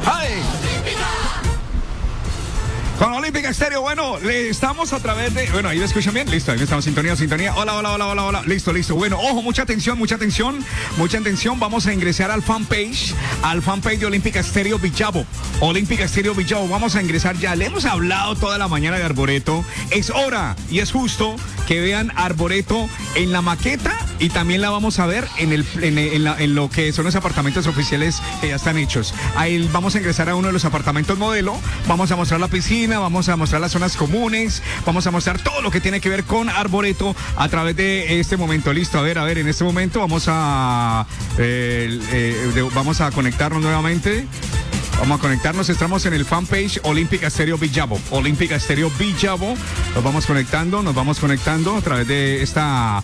¡Ay! Con Olímpica Estéreo, bueno, le estamos a través de... Bueno, ahí me escuchan bien, listo, ahí estamos, sintonía. Hola, listo. Bueno, ojo, mucha atención. Vamos a ingresar al fanpage de Olímpica Estéreo Villavo. Olímpica Estéreo Villavo, vamos a ingresar ya. Le hemos hablado toda la mañana de Arboreto. Es hora y es justo que vean Arboreto en la maqueta y también la vamos a ver en lo que son los apartamentos oficiales que ya están hechos. Ahí vamos a ingresar a uno de los apartamentos modelo, vamos a mostrar la piscina, vamos a mostrar las zonas comunes, vamos a mostrar todo lo que tiene que ver con Arboreto a través de este momento. Listo, a ver, en este momento vamos a conectarnos nuevamente. Vamos a conectarnos, estamos en el fanpage Olímpica Estéreo Villavo. Nos vamos conectando a través de esta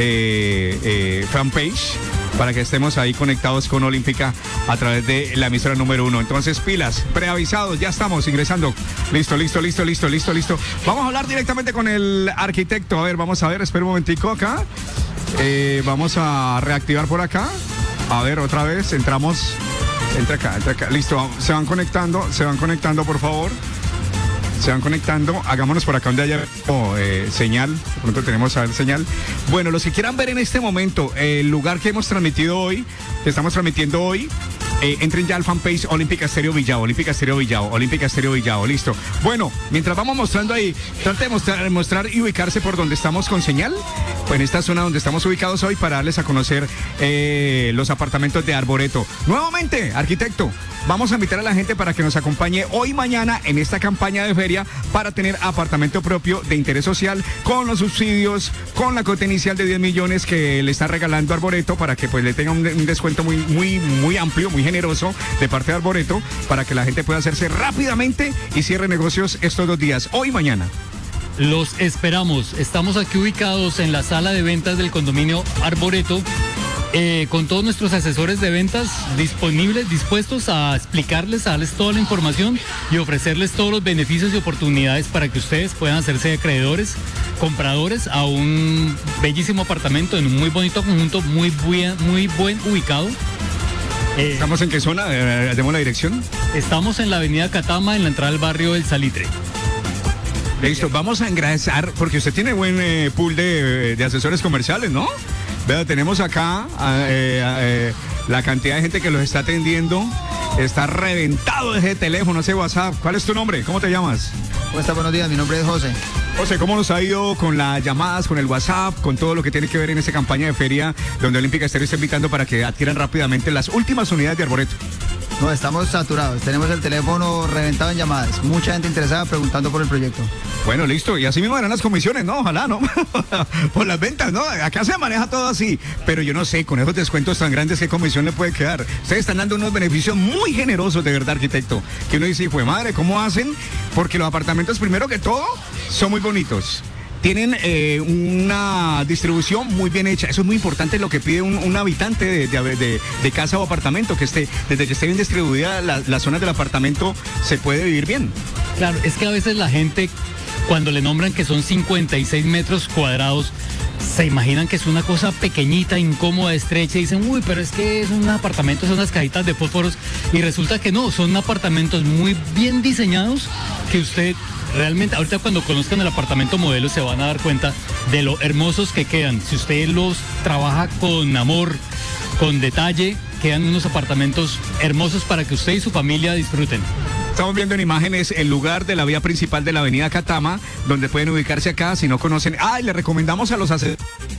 fanpage para que estemos ahí conectados con Olímpica a través de la emisora número 1. Entonces, pilas, preavisados, ya estamos ingresando. Listo. Vamos a hablar directamente con el arquitecto. A ver, espera un momentico acá. Vamos a reactivar por acá. A ver, otra vez, entramos. Entra acá. Listo, se van conectando, por favor. Hagámonos por acá donde haya señal. De pronto tenemos a ver señal. Bueno, los que quieran ver en este momento el lugar que estamos transmitiendo hoy, entren ya al fanpage Olímpica Estéreo Villavo, listo. Bueno, mientras vamos mostrando ahí, trate de mostrar y ubicarse por donde estamos con señal, pues en esta zona donde estamos ubicados hoy para darles a conocer los apartamentos de Arboreto. Nuevamente, arquitecto, vamos a invitar a la gente para que nos acompañe hoy y mañana en esta campaña de feria para tener apartamento propio de interés social con los subsidios, con la cuota inicial de 10 millones que le está regalando Arboreto para que pues le tenga un descuento muy amplio, muy generoso de parte de Arboreto para que la gente pueda hacerse rápidamente y cierre negocios estos 2 días, hoy y mañana. Los esperamos. Estamos aquí ubicados en la sala de ventas del condominio Arboreto. Con todos nuestros asesores de ventas disponibles, dispuestos a explicarles, a darles toda la información y ofrecerles todos los beneficios y oportunidades para que ustedes puedan hacerse acreedores, compradores a un bellísimo apartamento en un muy bonito conjunto, muy buen ubicado. ¿Estamos en qué zona? ¿Demos la dirección? Estamos en la avenida Catama, en la entrada del barrio del Salitre. Listo, vamos a ingresar, porque usted tiene buen pool de asesores comerciales, ¿no? Vea, tenemos acá la cantidad de gente que los está atendiendo. Está reventado ese teléfono, ese WhatsApp. ¿Cuál es tu nombre? ¿Cómo te llamas? ¿Cómo está? Buenos días, mi nombre es José. José, ¿cómo nos ha ido con las llamadas, con el WhatsApp, con todo lo que tiene que ver en esta campaña de feria donde Olímpica Estéreo está invitando para que adquieran rápidamente las últimas unidades de Arboreto? No, estamos saturados, tenemos el teléfono reventado en llamadas, mucha gente interesada preguntando por el proyecto. Bueno, listo, y así mismo eran las comisiones, ¿no? Ojalá, ¿no? Por las ventas, ¿no? Acá se maneja todo así, pero yo no sé, con esos descuentos tan grandes, ¿qué comisión le puede quedar? Ustedes están dando unos beneficios muy generosos, de verdad, arquitecto, que uno dice, hijo de madre, ¿cómo hacen? Porque los apartamentos, primero que todo, son muy bonitos. Tienen una distribución muy bien hecha. Eso es muy importante, lo que pide un habitante de casa o apartamento, que desde que esté bien distribuida las zonas del apartamento, se puede vivir bien. Claro, es que a veces la gente, cuando le nombran que son 56 metros cuadrados, se imaginan que es una cosa pequeñita, incómoda, estrecha, y dicen, uy, pero es que es un apartamento, son unas cajitas de fósforos, y resulta que no, son apartamentos muy bien diseñados que usted... Realmente, ahorita cuando conozcan el apartamento modelo se van a dar cuenta de lo hermosos que quedan. Si usted los trabaja con amor, con detalle, quedan unos apartamentos hermosos para que usted y su familia disfruten. Estamos viendo en imágenes el lugar de la vía principal de la avenida Catama, donde pueden ubicarse acá si no conocen. Y le recomendamos a los asesores.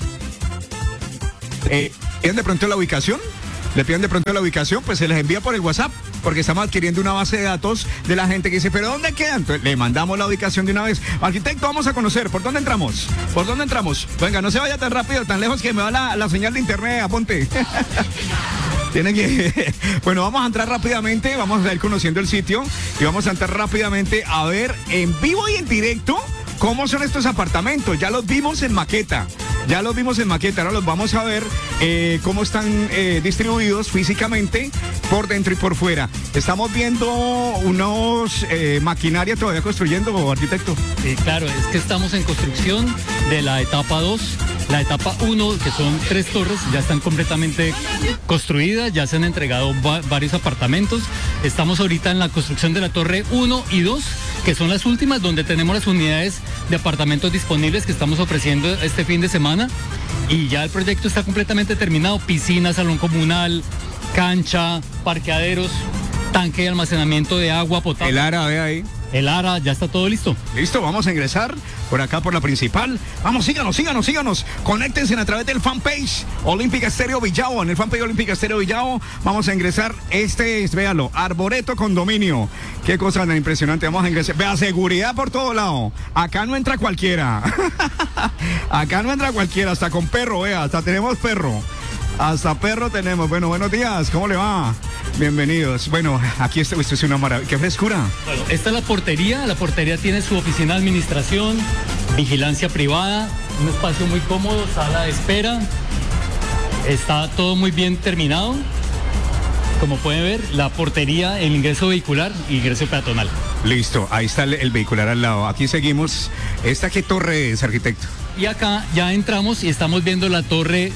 ¿Piden de pronto la ubicación? Pues se les envía por el WhatsApp, porque estamos adquiriendo una base de datos de la gente que dice, ¿pero dónde quedan? Entonces, le mandamos la ubicación de una vez. Arquitecto, vamos a conocer, ¿por dónde entramos? Venga, no se vaya tan rápido, tan lejos que me va la señal de internet, aponte. Tienen que... Bueno, vamos a entrar rápidamente, vamos a ir conociendo el sitio y vamos a entrar rápidamente a ver en vivo y en directo cómo son estos apartamentos. Ya los vimos en maqueta, ahora los vamos a ver cómo están distribuidos físicamente por dentro y por fuera. Estamos viendo unos maquinaria todavía construyendo, arquitecto. Sí, claro, es que estamos en construcción de la etapa 2 La etapa 1, que son 3 torres, ya están completamente construidas, ya se han entregado varios apartamentos. Estamos ahorita en la construcción de la torre 1 y 2, que son las últimas, donde tenemos las unidades de apartamentos disponibles que estamos ofreciendo este fin de semana. Y ya el proyecto está completamente terminado. Piscina, salón comunal, cancha, parqueaderos, tanque de almacenamiento de agua potable. El ARA, ve ahí. El ARA, ya está todo listo. Listo, vamos a ingresar por acá por la principal. Vamos, síganos. Conéctense a través del fanpage Olímpica Estéreo Villavo. En el fanpage Olímpica Estéreo Villavo vamos a ingresar. Véalo, Arboreto Condominio. Qué cosa tan impresionante. Vamos a ingresar. Vea, seguridad por todo lado. Acá no entra cualquiera. Acá no entra cualquiera, hasta con perro, vea, hasta tenemos perro. Hasta perro tenemos. Bueno, buenos días, ¿cómo le va? Bienvenidos. Bueno, aquí esto es una maravilla. ¡Qué frescura! Bueno, esta es la portería. La portería tiene su oficina de administración, vigilancia privada, un espacio muy cómodo, sala de espera. Está todo muy bien terminado. Como pueden ver, la portería, el ingreso vehicular y ingreso peatonal. Listo, ahí está el vehicular al lado. Aquí seguimos. ¿Esta qué torre es, arquitecto? Y acá ya entramos y estamos viendo la torre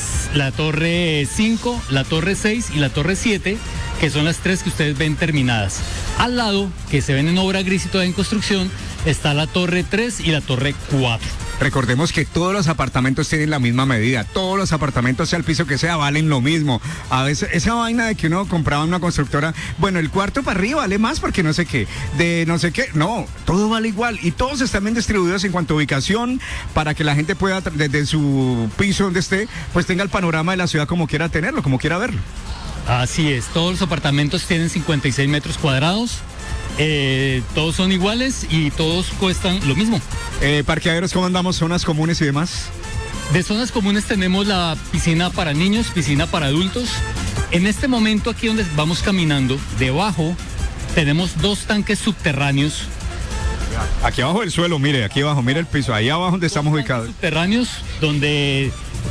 5, la torre 6 y la torre 7, que son las 3 que ustedes ven terminadas. Al lado, que se ven en obra gris y todavía en construcción, está la torre 3 y la torre 4. Recordemos que todos los apartamentos tienen la misma medida. Todos los apartamentos, sea el piso que sea, valen lo mismo. A veces esa vaina de que uno compraba en una constructora, bueno, el cuarto para arriba vale más porque no sé qué, de no sé qué. No, todo vale igual y todos están bien distribuidos en cuanto a ubicación para que la gente pueda, desde su piso donde esté, pues tenga el panorama de la ciudad como quiera tenerlo, como quiera verlo. Así es, todos los apartamentos tienen 56 metros cuadrados. Todos son iguales y todos cuestan lo mismo. Parqueaderos, ¿cómo andamos? Zonas comunes y demás. De zonas comunes tenemos la piscina para niños, piscina para adultos. En este momento aquí donde vamos caminando, debajo tenemos 2 tanques subterráneos. Aquí abajo del suelo, mire, aquí abajo, mire el piso, ahí abajo donde estamos ubicados. Subterráneos donde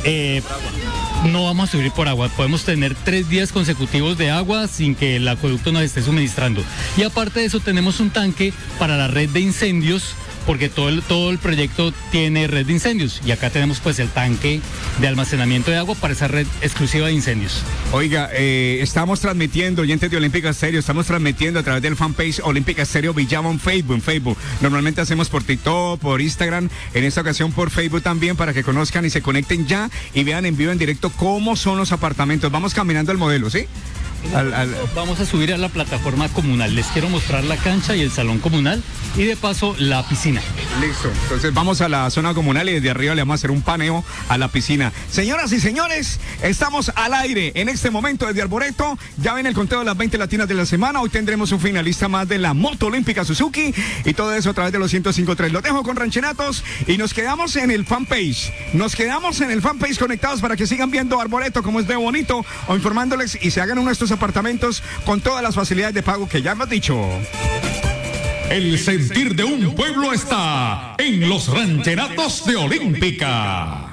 no vamos a subir por agua, podemos tener 3 días consecutivos de agua sin que el acueducto nos esté suministrando. Y aparte de eso tenemos un tanque para la red de incendios, porque todo el proyecto tiene red de incendios y acá tenemos pues el tanque de almacenamiento de agua para esa red exclusiva de incendios. Oiga, estamos transmitiendo, oyentes de Olímpica Estéreo, estamos transmitiendo a través del fanpage Olímpica Estéreo Villavo en Facebook. Normalmente hacemos por TikTok, por Instagram, en esta ocasión por Facebook también, para que conozcan y se conecten ya y vean en vivo, en directo cómo son los apartamentos. Vamos caminando el modelo, ¿sí? Vamos a subir a la plataforma comunal. Les quiero mostrar la cancha y el salón comunal y de paso la piscina. Listo, entonces vamos a la zona comunal y desde arriba le vamos a hacer un paneo a la piscina. Señoras y señores, estamos al aire en este momento desde Arboreto. Ya ven el conteo de las 20 latinas de la semana. Hoy tendremos un finalista más de la moto olímpica Suzuki y todo eso a través de los 105.3. Lo dejo con Ranchenatos y nos quedamos en el fanpage. Conectados para que sigan viendo Arboreto como es de bonito o informándoles y se hagan uno de estos apartamentos con todas las facilidades de pago que ya hemos dicho. El sentir de un pueblo está en los Ranchenatos de Olímpica.